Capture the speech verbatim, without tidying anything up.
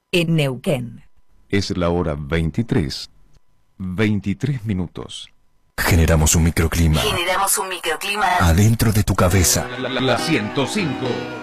en Neuquén. Es la hora veintitrés, veintitrés minutos. Generamos un microclima Generamos un microclima adentro de tu cabeza. La, la, la ciento cinco.